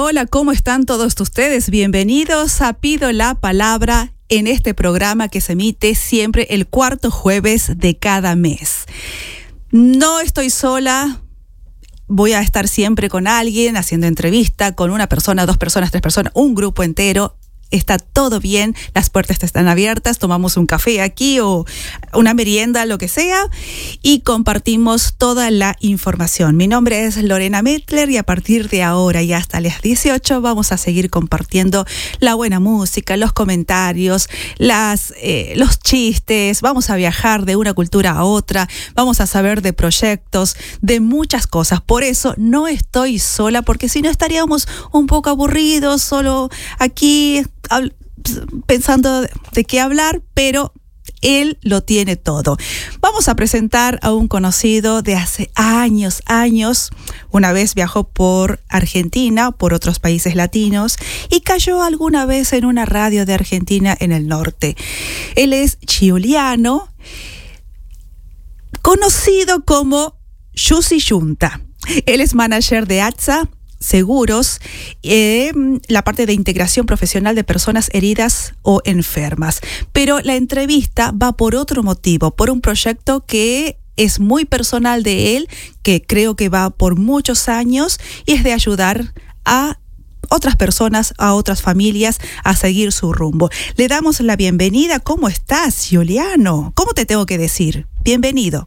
hola, ¿cómo están todos ustedes? Bienvenidos a Pido la Palabra en este programa que se emite siempre el cuarto jueves de cada mes. No estoy sola, voy a estar siempre con alguien haciendo entrevista, con una persona, 2 personas, 3 personas, un grupo entero. Está todo bien, las puertas están abiertas, tomamos un café aquí o una merienda, lo que sea, y compartimos toda la información. Mi nombre es Lorena Mettler y a partir de ahora y hasta las 18 vamos a seguir compartiendo la buena música, los comentarios, los chistes. Vamos a viajar de una cultura a otra, vamos a saber de proyectos, de muchas cosas. Por eso no estoy sola, porque si no estaríamos un poco aburridos, solo aquí pensando de qué hablar, pero él lo tiene todo. Vamos a presentar a un conocido de hace años. Una vez viajó por Argentina, por otros países latinos y cayó alguna vez en una radio de Argentina en el norte. Él es Giuliano, conocido como Jussi Junta. Él es manager de AXA Seguros, la parte de integración profesional de personas heridas o enfermas. Pero la entrevista va por otro motivo, por un proyecto que es muy personal de él, que creo que va por muchos años y es de ayudar a otras personas, a otras familias a seguir su rumbo. Le damos la bienvenida. ¿Cómo estás, Giuliano? ¿Cómo te tengo que decir? Bienvenido.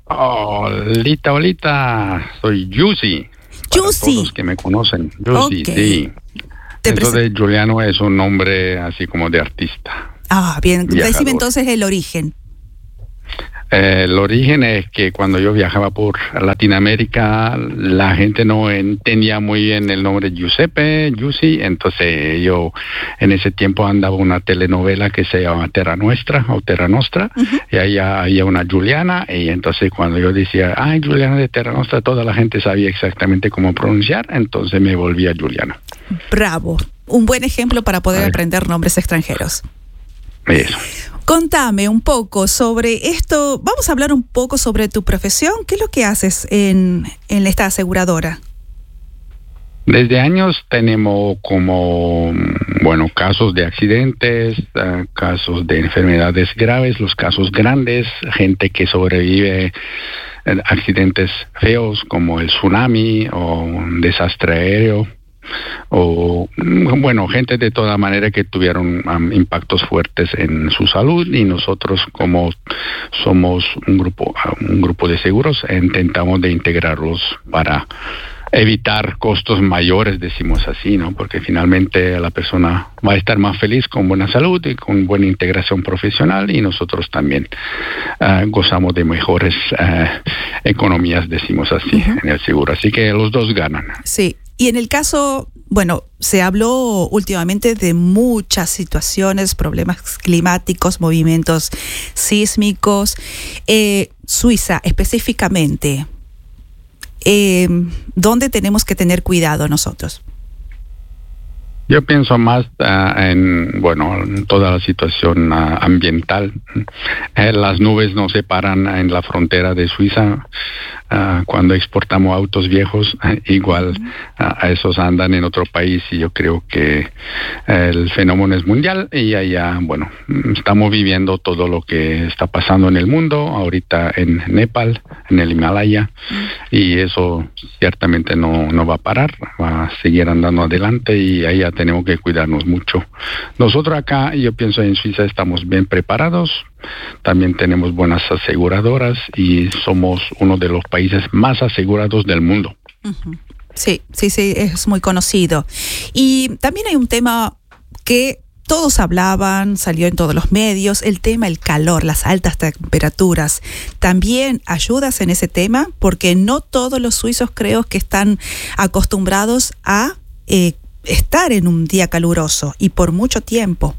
Olita, soy Jussi. Para todos los que me conocen, Jussi, sí. Eso de Giuliano es un nombre así como de artista. Ah, bien. Decime entonces el origen. El origen es que cuando yo viajaba por Latinoamérica, la gente no entendía muy bien el nombre Giuseppe, Jussi, entonces yo en ese tiempo andaba una telenovela que se llama Terra Nostra, y ahí había una Giuliana, y entonces cuando yo decía, Giuliana de Terra Nostra, toda la gente sabía exactamente cómo pronunciar, entonces me volvía Giuliano. Bravo, un buen ejemplo para poder aprender nombres extranjeros. Eso. Contame un poco sobre esto. Vamos a hablar un poco sobre tu profesión. ¿Qué es lo que haces en esta aseguradora? Desde años tenemos casos de accidentes, casos de enfermedades graves, los casos grandes, gente que sobrevive a accidentes feos como el tsunami o un desastre aéreo. O gente de toda manera que tuvieron impactos fuertes en su salud, y nosotros, como somos un grupo de seguros, intentamos de integrarlos para evitar costos mayores, decimos así, ¿no? Porque finalmente la persona va a estar más feliz con buena salud y con buena integración profesional, y nosotros también gozamos de mejores economías, decimos así, en el seguro. Así que los dos ganan. Sí. Y en el caso, se habló últimamente de muchas situaciones, problemas climáticos, movimientos sísmicos. Suiza, específicamente, ¿dónde tenemos que tener cuidado nosotros? Yo pienso más en toda la situación ambiental. Las nubes nos separan en la frontera de Suiza. Cuando exportamos autos viejos, igual a esos andan en otro país, y yo creo que el fenómeno es mundial, y allá, estamos viviendo todo lo que está pasando en el mundo, ahorita en Nepal, en el Himalaya, y eso ciertamente no va a parar, va a seguir andando adelante, y allá tenemos que cuidarnos mucho. Nosotros acá, yo pienso en Suiza, estamos bien preparados. También tenemos buenas aseguradoras y somos uno de los países más asegurados del mundo. Sí, es muy conocido. Y también hay un tema que todos hablaban, salió en todos los medios, el tema del calor, las altas temperaturas. ¿También ayudas en ese tema? Porque no todos los suizos creo que están acostumbrados a estar en un día caluroso y por mucho tiempo.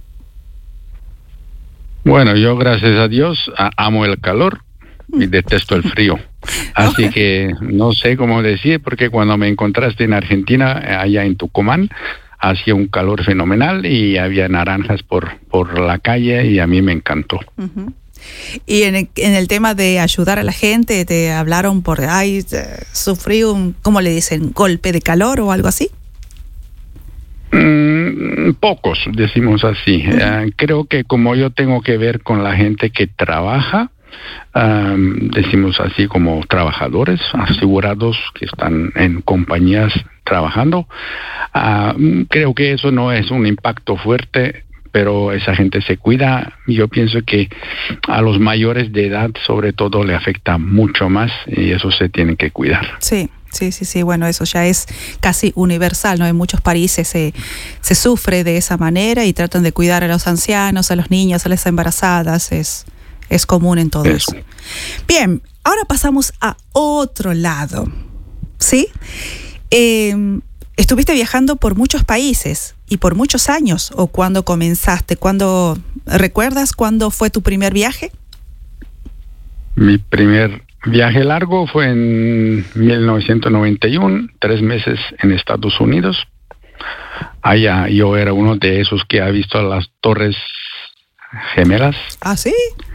Bueno, yo gracias a Dios amo el calor y detesto el frío. Así que no sé cómo decir, porque cuando me encontraste en Argentina, allá en Tucumán, hacía un calor fenomenal y había naranjas por la calle, y a mí me encantó. Y en el tema de ayudar a la gente, ¿te hablaron sufrí ¿cómo le dicen? ¿Golpe de calor o algo así? Pocos, decimos así. Creo que como yo tengo que ver con la gente que trabaja, decimos así como trabajadores asegurados que están en compañías trabajando, creo que eso no es un impacto fuerte, pero esa gente se cuida. Yo pienso que a los mayores de edad sobre todo le afecta mucho más y eso se tiene que cuidar. Sí. Bueno, eso ya es casi universal, ¿no? En muchos países se sufre de esa manera y tratan de cuidar a los ancianos, a los niños, a las embarazadas. Es común en todo eso. Bien, ahora pasamos a otro lado, ¿sí? Estuviste viajando por muchos países y por muchos años, ¿o cuándo comenzaste? ¿Recuerdas cuándo fue tu primer viaje? Mi primer viaje largo fue en 1991, 3 meses en Estados Unidos. Allá yo era uno de esos que ha visto las Torres Gemelas. ¿Ah, sí?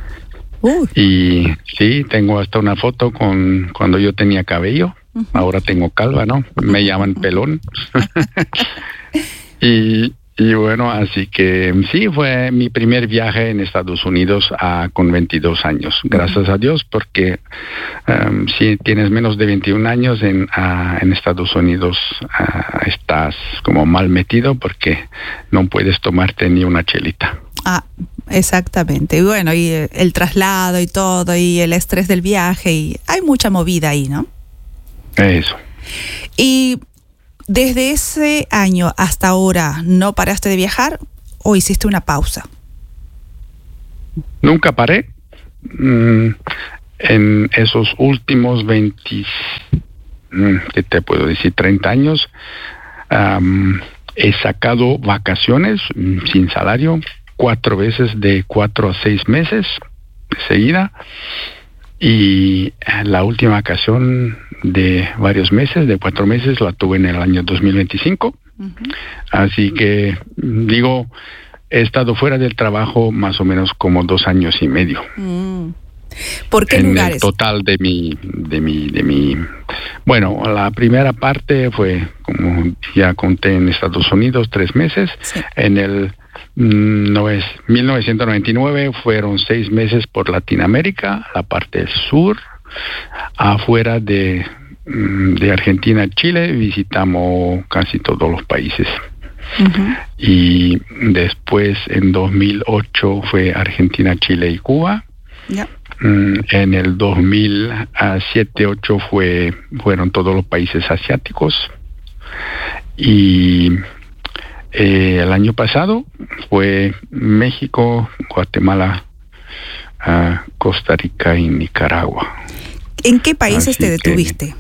Y sí, tengo hasta una foto con cuando yo tenía cabello. Ahora tengo calva, ¿no? Me llaman pelón. Y bueno, así que sí, fue mi primer viaje en Estados Unidos con 22 años. Gracias a Dios, porque si tienes menos de 21 años en Estados Unidos, estás como mal metido porque no puedes tomarte ni una chelita. Exactamente. Y bueno, y el traslado y todo, y el estrés del viaje, y hay mucha movida ahí, ¿no? Eso. Y desde ese año hasta ahora, ¿no paraste de viajar o hiciste una pausa? Nunca paré. En esos últimos 30 años, he sacado vacaciones sin salario 4 veces de 4 a 6 meses de seguida. Y la última ocasión de varios meses, de 4 meses, la tuve en el año 2025. Así que, he estado fuera del trabajo más o menos como 2 años y medio. ¿Por qué lugares? En el total de mi... Bueno, la primera parte fue, como ya conté, en Estados Unidos, 3 meses. Sí. En el 1999 fueron 6 meses por Latinoamérica, la parte sur. Afuera de Argentina, Chile, visitamos casi todos los países. Y después en 2008 fue Argentina, Chile y Cuba. En el 2007-2008 fueron todos los países asiáticos. Y el año pasado fue México, Guatemala, Costa Rica y Nicaragua. ¿En qué países te detuviste?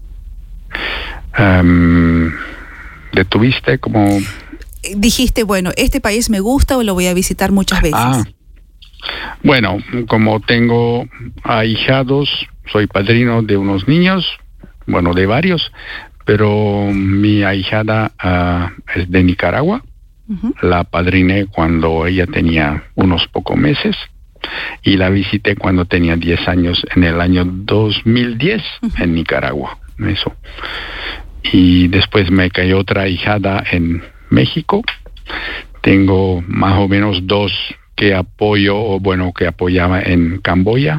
¿Detuviste como...? Dijiste, bueno, este país me gusta o lo voy a visitar muchas veces. Bueno, como tengo ahijados, soy padrino de unos niños, bueno, de varios, pero mi ahijada es de Nicaragua. La padriné cuando ella tenía unos pocos meses y la visité cuando tenía 10 años, en el año 2010, en Nicaragua, eso. Y después me cayó otra ahijada en México. Tengo más o menos 2 que apoyaba en Camboya.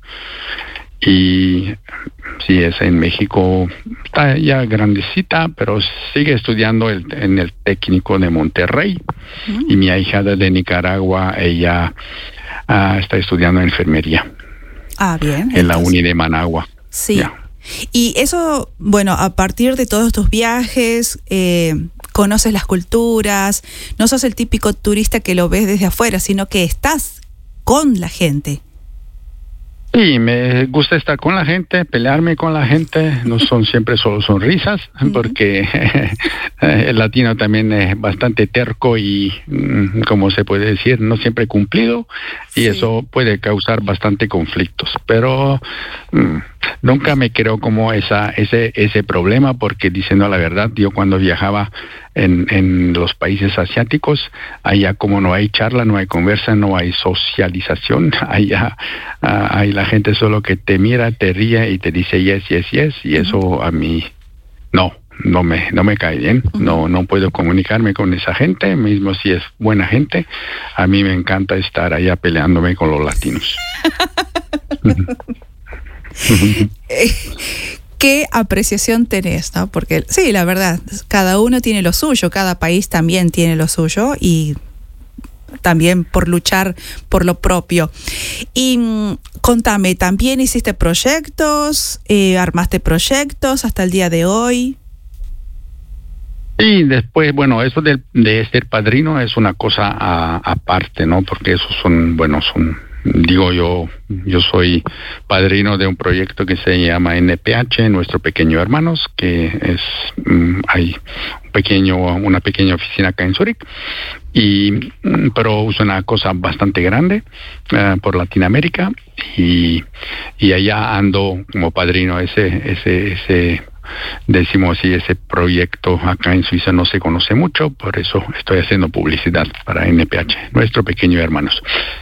Y sí, es en México, está ya grandecita, pero sigue estudiando en el técnico de Monterrey. Y mi ahijada de Nicaragua, ella está estudiando enfermería. Bien. En la Uni de Managua. Sí. Ya. Y eso, bueno, a partir de todos tus viajes, conoces las culturas, no sos el típico turista que lo ves desde afuera, sino que estás con la gente. Sí, me gusta estar con la gente, pelearme con la gente, no son siempre solo sonrisas, porque el latino también es bastante terco y, como se puede decir, no siempre cumplido, y eso puede causar bastante conflictos, pero nunca me creo como ese problema, porque diciendo la verdad, yo cuando viajaba en los países asiáticos, allá como no hay charla, no hay conversa, no hay socialización, allá hay la gente solo que te mira, te ríe y te dice yes, yes, yes, y eso a mí no no me cae bien. No puedo comunicarme con esa gente, mismo si es buena gente. A mí me encanta estar allá peleándome con los latinos. ¿Qué apreciación tenés, no? Porque sí, la verdad, cada uno tiene lo suyo, cada país también tiene lo suyo y también por luchar por lo propio. Y contame, ¿también hiciste proyectos? ¿Armaste proyectos hasta el día de hoy? Y después, bueno, eso de ser padrino es una cosa aparte, ¿no? Porque esos digo yo soy padrino de un proyecto que se llama NPH, Nuestro Pequeño Hermanos, que es, hay una pequeña oficina acá en Zúrich, pero es una cosa bastante grande por Latinoamérica, y allá ando como padrino. Decimos así, ese proyecto acá en Suiza no se conoce mucho, por eso estoy haciendo publicidad para NPH, Nuestro Pequeño Hermanos.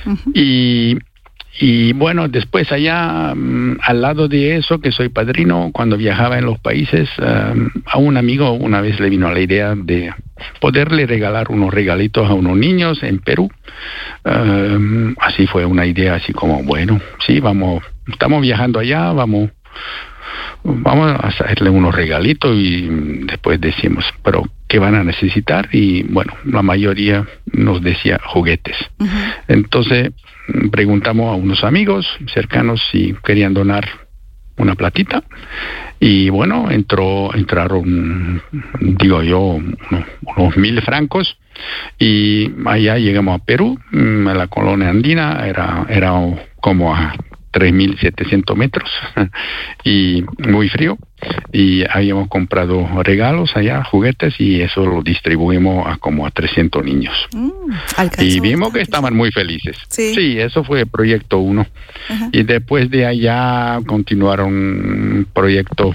Y bueno, después allá, al lado de eso, que soy padrino, cuando viajaba en los países, a un amigo una vez le vino la idea de poderle regalar unos regalitos a unos niños en Perú. Así fue una idea así como, bueno, sí, estamos viajando allá, vamos a hacerle unos regalitos, y después decimos, pero ¿qué van a necesitar? Y bueno, la mayoría nos decía juguetes. Entonces preguntamos a unos amigos cercanos si querían donar una platita, y bueno, entraron, digo yo, unos 1,000 francos, y allá llegamos a Perú, a la colonia andina, era como a 3.700 metros y muy frío, y habíamos comprado regalos allá, juguetes, y eso lo distribuimos a como a 300 niños. Y vimos que estaban muy felices. Sí, eso fue proyecto 1. Y después de allá continuaron proyectos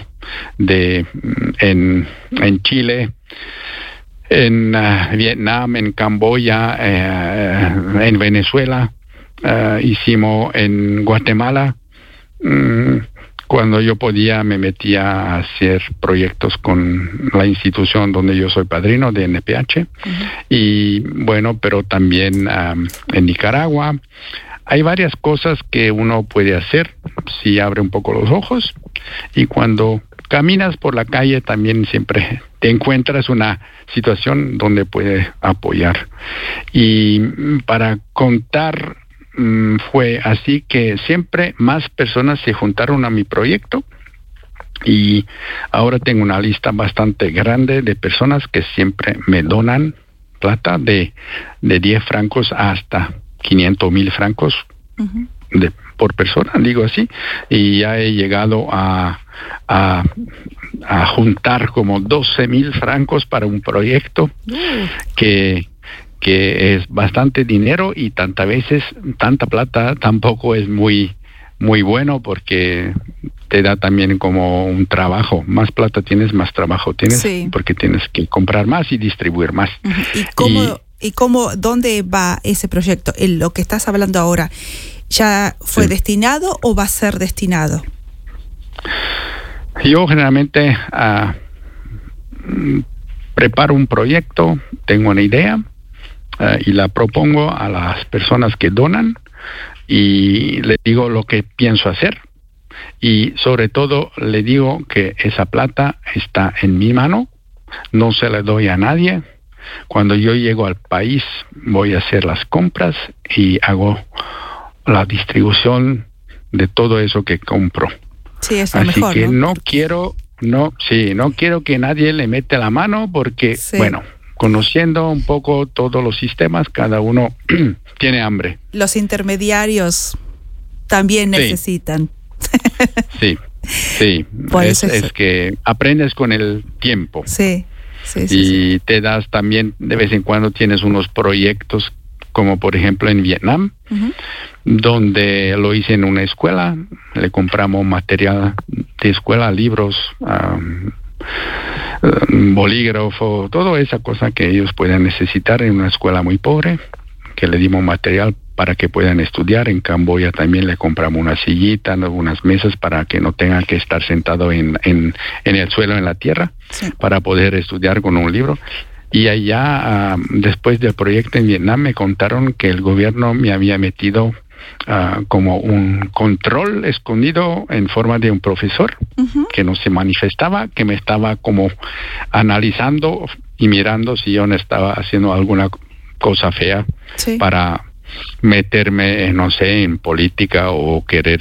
en Chile, en Vietnam, en Camboya, en Venezuela. Hicimos en Guatemala. Cuando yo podía, me metía a hacer proyectos con la institución donde yo soy padrino de NPH. Y bueno, pero también en Nicaragua. Hay varias cosas que uno puede hacer si abre un poco los ojos, y cuando caminas por la calle también siempre te encuentras una situación donde puedes apoyar. Y para contar, fue así que siempre más personas se juntaron a mi proyecto, y ahora tengo una lista bastante grande de personas que siempre me donan plata de 10 francos hasta 500,000 francos por persona, digo así, y ya he llegado a juntar como 12,000 francos para un proyecto que es bastante dinero, y tanta plata tampoco es muy bueno, porque te da también como un trabajo. Más plata tienes, más trabajo tienes, porque tienes que comprar más y distribuir más. ¿Y dónde va ese proyecto? Lo que estás hablando ahora, ¿ya fue destinado o va a ser destinado? Yo generalmente preparo un proyecto, tengo una idea, y la propongo a las personas que donan, y les digo lo que pienso hacer, y sobre todo le digo que esa plata está en mi mano, no se la doy a nadie. Cuando yo llego al país voy a hacer las compras y hago la distribución de todo eso que compro. Sí, es lo Así mejor, que ¿no? no quiero que nadie le mete la mano, porque bueno, conociendo un poco todos los sistemas, cada uno tiene hambre. Los intermediarios también necesitan. Sí. Es que aprendes con el tiempo. Sí. Y te das también, de vez en cuando tienes unos proyectos, como por ejemplo en Vietnam, donde lo hice en una escuela, le compramos material de escuela, libros, bolígrafo, toda esa cosa que ellos pueden necesitar en una escuela muy pobre, que le dimos material para que puedan estudiar. En Camboya también le compramos una sillita, unas mesas para que no tengan que estar sentado en el suelo, en la tierra, para poder estudiar con un libro. Y allá, después del proyecto en Vietnam, me contaron que el gobierno me había metido como un control escondido en forma de un profesor que no se manifestaba, que me estaba como analizando y mirando si yo no estaba haciendo alguna cosa fea para meterme, no sé, en política o querer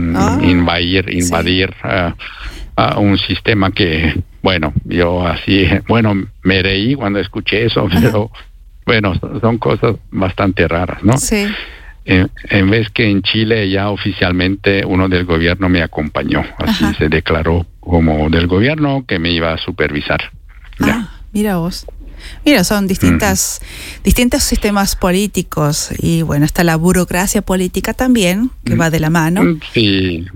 invadir a un sistema que, bueno, yo así, bueno, me reí cuando escuché eso, pero bueno, son cosas bastante raras, ¿no? Sí. En vez que en Chile ya oficialmente uno del gobierno me acompañó, así se declaró como del gobierno que me iba a supervisar. Mira vos. Mira, son distintos sistemas políticos y bueno, está la burocracia política también, que va de la mano. Sí.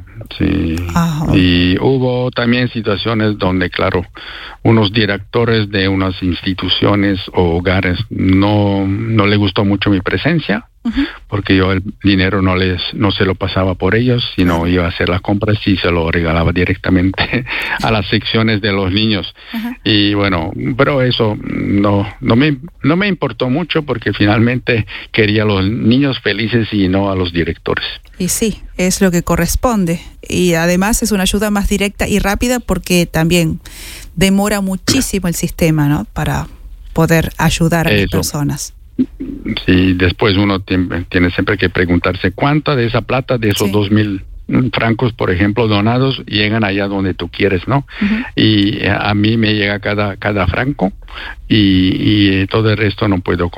Y hubo también situaciones donde, claro, unos directores de unas instituciones o hogares no le gustó mucho mi presencia, porque yo el dinero no se lo pasaba por ellos, sino iba a hacer las compras y se lo regalaba directamente a las secciones de los niños. Y bueno, pero eso no me importó mucho, porque finalmente quería a los niños felices y no a los directores. Y sí, es lo que corresponde. Y además es una ayuda más directa y rápida, porque también demora muchísimo el sistema, ¿no?, para poder ayudar a las personas. Sí, después uno tiene siempre que preguntarse cuánta de esa plata, de esos 2,000 francos, por ejemplo, donados, llegan allá donde tú quieres, ¿no? Y a mí me llega cada franco y todo el resto no puedo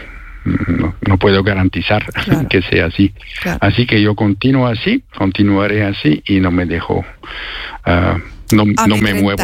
no puedo garantizar que sea así. Así que yo continuaré así y no me dejo, no me muevo.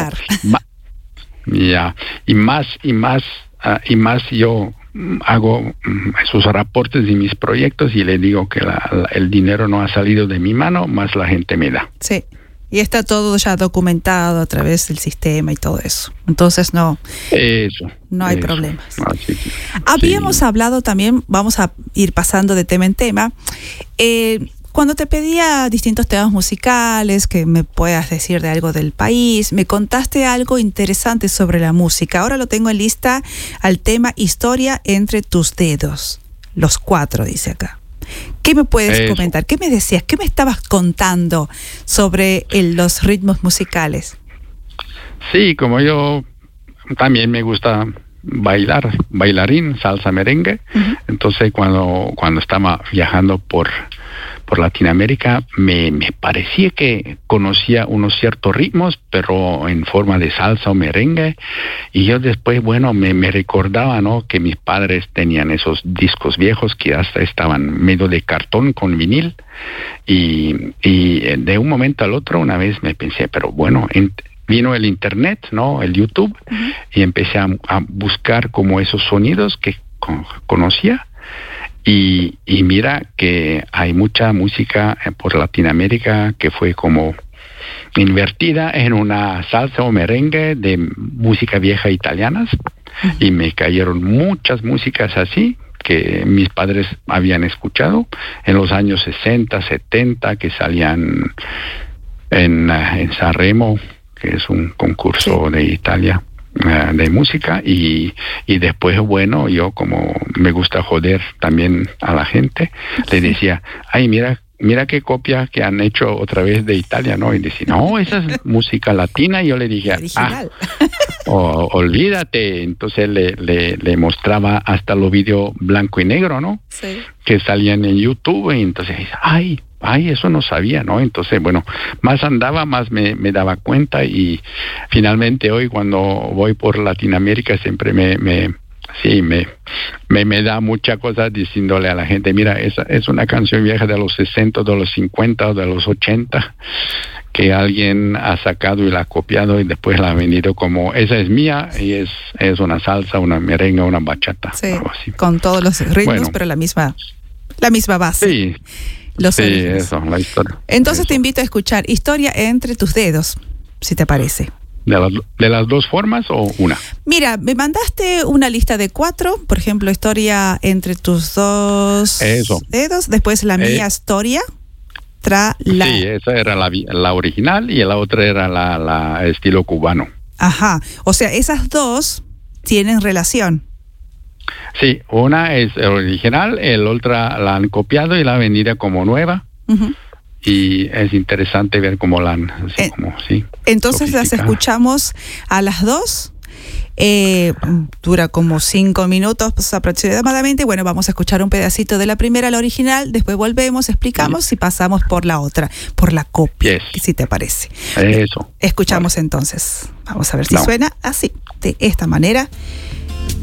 Y más yo hago esos reportes de mis proyectos y le digo que el dinero no ha salido de mi mano, más la gente me da. Sí, y está todo ya documentado a través del sistema y todo eso. Entonces no hay problemas. Habíamos hablado también, vamos a ir pasando de tema en tema, cuando te pedía distintos temas musicales, que me puedas decir de algo del país, me contaste algo interesante sobre la música. Ahora lo tengo en lista, al tema Historia entre tus dedos. Los 4, dice acá. ¿Qué me puedes comentar? ¿Qué me decías? ¿Qué me estabas contando sobre los ritmos musicales? Sí, como yo también me gusta bailarín, salsa, merengue. Entonces cuando estaba viajando por Latinoamérica, me parecía que conocía unos ciertos ritmos, pero en forma de salsa o merengue, y yo después, me recordaba, ¿no?, que mis padres tenían esos discos viejos que hasta estaban medio de cartón con vinil, y de un momento al otro una vez me pensé, pero bueno, vino el internet, ¿no?, el YouTube, y empecé a buscar como esos sonidos que conocía. Y mira que hay mucha música por Latinoamérica que fue como invertida en una salsa o merengue de música vieja italianas, y me cayeron muchas músicas así que mis padres habían escuchado en los años 60, 70, que salían en Sanremo, que es un concurso de Italia de música, y después, yo como me gusta joder también a la gente, le decía, ay, mira qué copia que han hecho otra vez de Italia, ¿no? Y decía, no, esa es música latina. Y yo le dije, olvídate. Entonces le mostraba hasta los videos blanco y negro, ¿no? Sí. Que salían en YouTube, y entonces, ay, eso no sabía, ¿no? Entonces, más andaba, más me daba cuenta, y finalmente hoy cuando voy por Latinoamérica siempre me da mucha cosa diciéndole a la gente, mira, esa es una canción vieja de los 60, de los 50 o de los 80 que alguien ha sacado y la ha copiado y después la ha vendido como, esa es mía, y es una salsa, una merengue, una bachata. Sí, algo así. Con todos los ritmos, pero la misma base. Sí. Eso, la historia. Entonces te invito a escuchar Historia entre tus dedos, si te parece. ¿De las dos formas o una? Mira, me mandaste una lista de 4, por ejemplo, historia entre tus dos dedos, después la mía historia, Sí, esa era la original y la otra era la estilo cubano. Ajá, o sea, esas dos tienen relación. Sí, una es original, el otra la han copiado y la han venido como nueva. Uh-huh. Y es interesante ver cómo la han... Entonces las escuchamos a las dos. Dura como 5 minutos pues, aproximadamente. Bueno, vamos a escuchar un pedacito de la primera, la original. Después volvemos, explicamos y pasamos por la otra, por la copia, si te parece. Eso. Escuchamos entonces. Vamos a ver si suena así, de esta manera.